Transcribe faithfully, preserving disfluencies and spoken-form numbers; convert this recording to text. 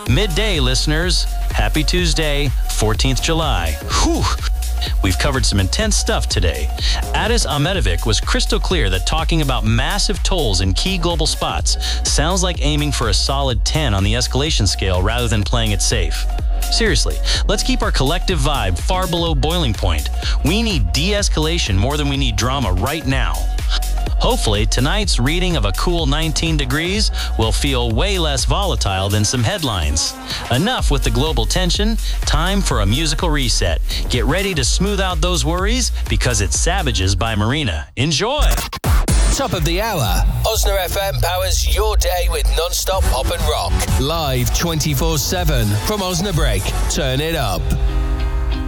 Midday, listeners. Happy Tuesday, fourteenth of July. Whew. We've covered some intense stuff today. Adis Ahmetovic was crystal clear that talking about massive tolls in key global spots sounds like aiming for a solid ten on the escalation scale rather than playing it safe. Seriously, let's keep our collective vibe far below boiling point. We need de-escalation more than we need drama right now. Hopefully, tonight's reading of a cool nineteen degrees will feel way less volatile than some headlines. Enough with the global tension. Time for a musical reset. Get ready to smooth out those worries because it's Savages by Marina. Enjoy! Top of the hour. Osna F M powers your day with non-stop pop and rock. Live twenty-four seven from Osnabrück. Turn it up.